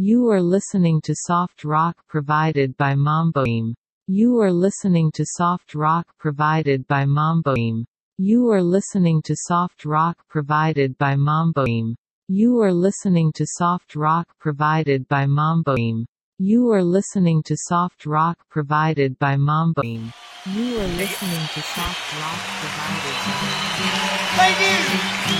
You are listening to soft rock provided by Mamboim. You are listening to soft rock provided by Mamboim. You are listening to soft rock provided by Mamboim. You are listening to soft rock provided by Mamboim. You are listening to soft rock provided by Mamboim. You are listening to soft rock provided by Mamboim. Thank you.